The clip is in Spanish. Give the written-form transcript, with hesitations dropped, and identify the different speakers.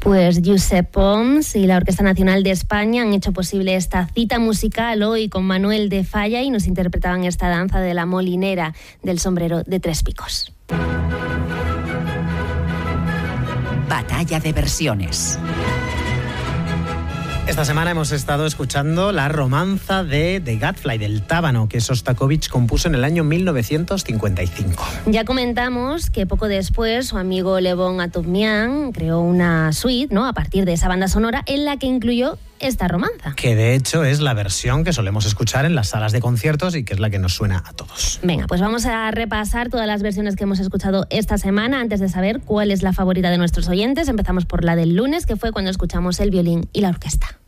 Speaker 1: Pues Josep Pons y la Orquesta Nacional de España han hecho posible esta cita musical hoy con Manuel de Falla y nos interpretaban esta danza de la molinera del sombrero de 3 picos.
Speaker 2: Batalla de versiones.
Speaker 3: Esta semana hemos estado escuchando la romanza de The Gadfly, del Tábano, que Sostakovich compuso en el año 1955.
Speaker 1: Ya comentamos que poco después su amigo Levon Atovmian creó una suite, ¿no?, a partir de esa banda sonora en la que incluyó esta romanza.
Speaker 3: Que de hecho es la versión que solemos escuchar en las salas de conciertos y que es la que nos suena a todos.
Speaker 1: Venga, pues vamos a repasar todas las versiones que hemos escuchado esta semana antes de saber cuál es la favorita de nuestros oyentes. Empezamos por la del lunes, que fue cuando escuchamos el violín y la orquesta.